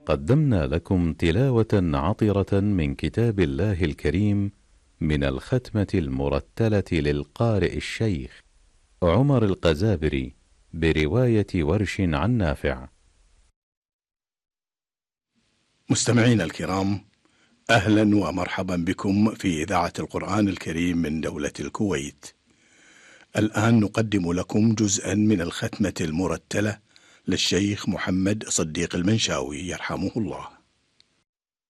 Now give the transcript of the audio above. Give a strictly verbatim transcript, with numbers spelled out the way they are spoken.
قدمنا لكم تلاوة عطرة من كتاب الله الكريم من الختمة المرتلة للقارئ الشيخ عمر القزابري برواية ورش عن نافع. مستمعين الكرام، أهلا ومرحبا بكم في إذاعة القرآن الكريم من دولة الكويت. الآن نقدم لكم جزءا من الختمة المرتلة للشيخ محمد صديق المنشاوي يرحمه الله.